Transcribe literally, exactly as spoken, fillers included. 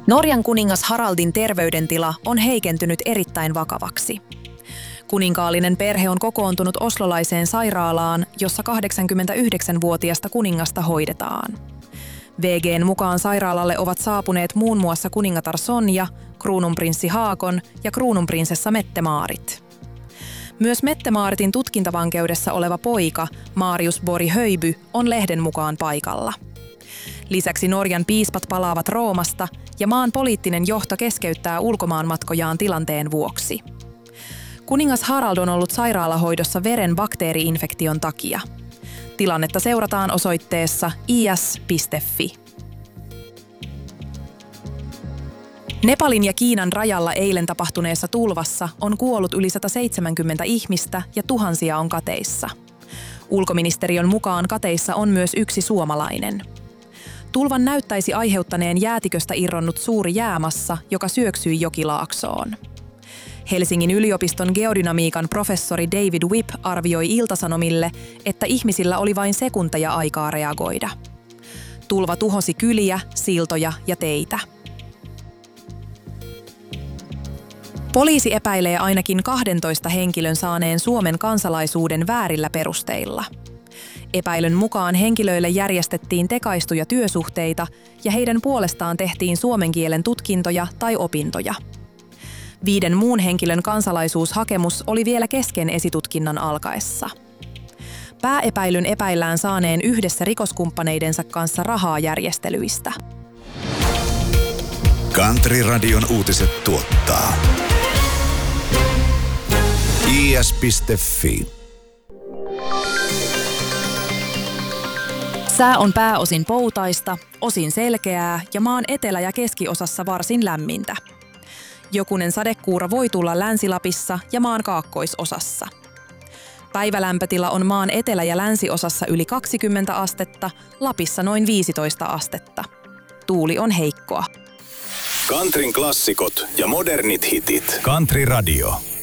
Norjan kuningas Haraldin terveydentila on heikentynyt erittäin vakavaksi. Kuninkaallinen perhe on kokoontunut oslolaiseen sairaalaan, jossa kahdeksankymmentäyhdeksänvuotiasta kuningasta hoidetaan. V G:n mukaan sairaalalle ovat saapuneet muun muassa kuningatar Sonja, kruununprinssi Haakon ja kruununprinsessa Mette-Maarit. Myös Mette-Maaritin tutkintavankeudessa oleva poika, Marius Bori Höjby, on lehden mukaan paikalla. Lisäksi Norjan piispat palaavat Roomasta ja maan poliittinen johto keskeyttää ulkomaanmatkojaan tilanteen vuoksi. Kuningas Harald on ollut sairaalahoidossa veren bakteeri-infektion takia. Tilannetta seurataan osoitteessa i s piste f i. Nepalin ja Kiinan rajalla eilen tapahtuneessa tulvassa on kuollut yli sata seitsemänkymmentä ihmistä ja tuhansia on kateissa. Ulkoministeriön mukaan kateissa on myös yksi suomalainen. Tulvan näyttäisi aiheuttaneen jäätiköstä irronnut suuri jäämassa, joka syöksyi jokilaaksoon. Helsingin yliopiston geodynamiikan professori David Wipp arvioi Ilta-Sanomille, että ihmisillä oli vain sekunteja aikaa reagoida. Tulva tuhosi kyliä, siltoja ja teitä. Poliisi epäilee ainakin kahdentoista henkilön saaneen Suomen kansalaisuuden väärillä perusteilla. Epäilyn mukaan henkilöille järjestettiin tekaistuja työsuhteita ja heidän puolestaan tehtiin suomen kielen tutkintoja tai opintoja. Viiden muun henkilön kansalaisuushakemus oli vielä kesken esitutkinnan alkaessa. Pääepäilyn epäillään saaneen yhdessä rikoskumppaneidensa kanssa rahaa järjestelyistä. Country-radion uutiset tuottaa i s piste f i. Sää on pääosin poutaista, osin selkeää ja maan etelä- ja keskiosassa varsin lämmintä. Jokunen sadekuura voi tulla Länsi-Lapissa ja maan kaakkoisosassa. Päivälämpötila on maan etelä- ja länsiosassa yli kaksikymmentä astetta, Lapissa noin viisitoista astetta. Tuuli on heikkoa. Countryn klassikot ja modernit hitit. Country Radio.